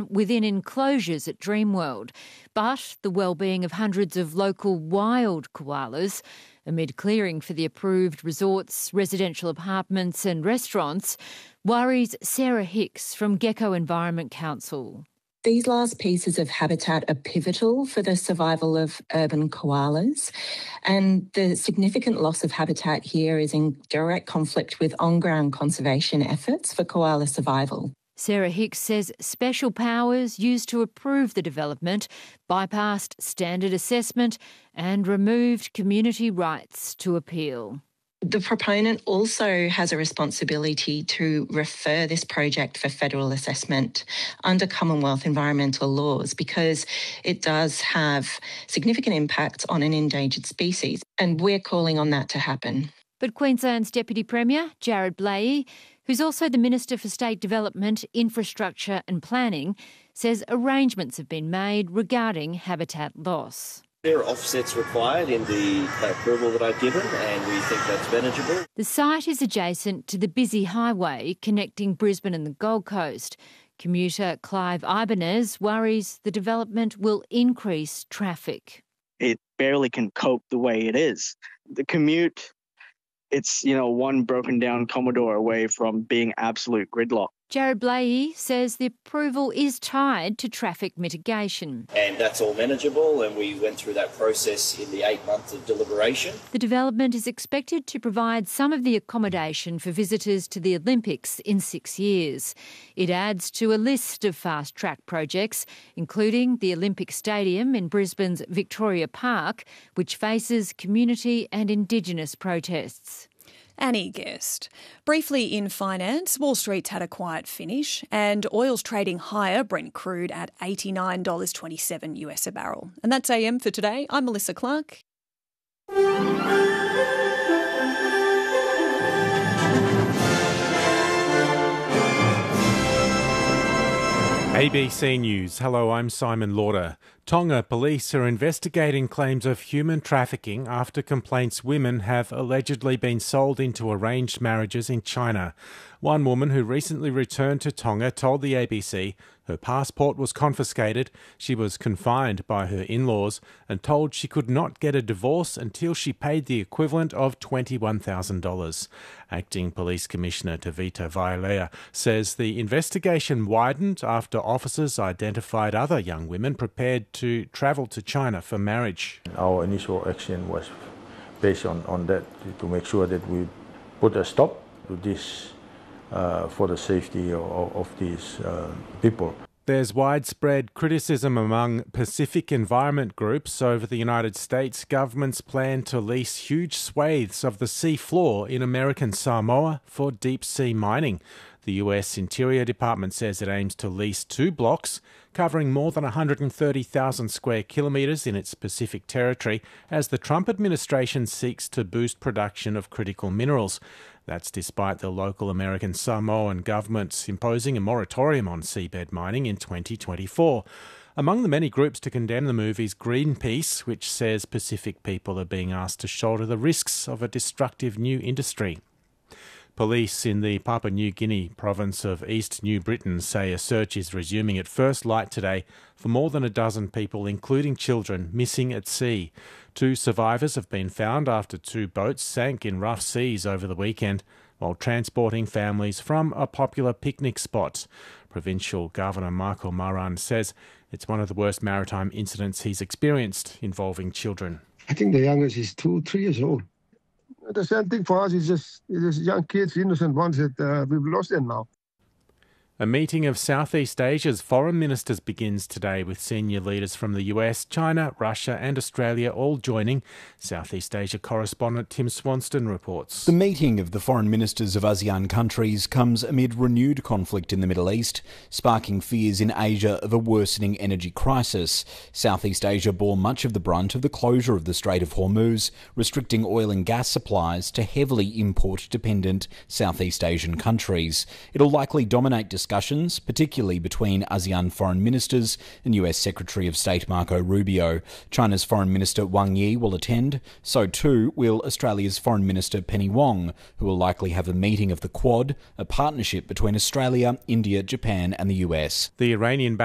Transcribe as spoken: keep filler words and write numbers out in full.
them within enclosures at Dreamworld. But the well-being of hundreds of local wild koalas, amid clearing for the approved resorts, residential apartments and restaurants, worries Sarah Hicks from Gecko Environment Council. These last pieces of habitat are pivotal for the survival of urban koalas, and the significant loss of habitat here is in direct conflict with on-ground conservation efforts for koala survival. Sarah Hicks says special powers used to approve the development bypassed standard assessment and removed community rights to appeal. The proponent also has a responsibility to refer this project for federal assessment under Commonwealth environmental laws because it does have significant impacts on an endangered species, and we're calling on that to happen. But Queensland's Deputy Premier, Jared Blahey, who's also the Minister for State Development, Infrastructure and Planning, says arrangements have been made regarding habitat loss. There are offsets required in the approval that I've given, and we think that's manageable. The site is adjacent to the busy highway connecting Brisbane and the Gold Coast. Commuter Clive Ibanez worries the development will increase traffic. It barely can cope the way it is. The commute, it's, you know, one broken down Commodore away from being absolute gridlock. Jared Blahey says the approval is tied to traffic mitigation. And that's all manageable, and we went through that process in the eight months of deliberation. The development is expected to provide some of the accommodation for visitors to the Olympics in six years. It adds to a list of fast-track projects, including the Olympic Stadium in Brisbane's Victoria Park, which faces community and Indigenous protests. Annie Guest. Briefly in finance, Wall Street's had a quiet finish and oil's trading higher, Brent crude at eighty-nine dollars twenty-seven US a barrel. And that's A M for today. I'm Melissa Clark. A B C News. Hello, I'm Simon Lauder. Tonga police are investigating claims of human trafficking after complaints women have allegedly been sold into arranged marriages in China. One woman who recently returned to Tonga told the A B C her passport was confiscated, she was confined by her in-laws and told she could not get a divorce until she paid the equivalent of twenty-one thousand dollars. Acting Police Commissioner Tavita Vailea says the investigation widened after officers identified other young women prepared to travel to China for marriage. Our initial action was based on, on that to make sure that we put a stop to this uh, for the safety of, of these uh, people. There's widespread criticism among Pacific environment groups over the United States government's plan to lease huge swathes of the sea floor in American Samoa for deep-sea mining. The U S Interior Department says it aims to lease two blocks covering more than one hundred thirty thousand square kilometres in its Pacific territory as the Trump administration seeks to boost production of critical minerals. That's despite the local American Samoan government imposing a moratorium on seabed mining in twenty twenty-four. Among the many groups to condemn the move is Greenpeace, which says Pacific people are being asked to shoulder the risks of a destructive new industry. Police in the Papua New Guinea province of East New Britain say a search is resuming at first light today for more than a dozen people, including children, missing at sea. Two survivors have been found after two boats sank in rough seas over the weekend while transporting families from a popular picnic spot. Provincial Governor Michael Maran says it's one of the worst maritime incidents he's experienced involving children. I think the youngest is two, three years old. The same thing for us is just, it's just young kids, innocent ones that uh, we've lost them now. A meeting of Southeast Asia's foreign ministers begins today with senior leaders from the U S, China, Russia and Australia all joining. Southeast Asia correspondent Tim Swanston reports. The meeting of the foreign ministers of ASEAN countries comes amid renewed conflict in the Middle East, sparking fears in Asia of a worsening energy crisis. Southeast Asia bore much of the brunt of the closure of the Strait of Hormuz, restricting oil and gas supplies to heavily import-dependent Southeast Asian countries. It'll likely dominate discussions discussions, particularly between ASEAN foreign ministers and U S Secretary of State Marco Rubio. China's Foreign Minister Wang Yi will attend. So too will Australia's Foreign Minister Penny Wong, who will likely have a meeting of the Quad, a partnership between Australia, India, Japan and the U S. The Iranian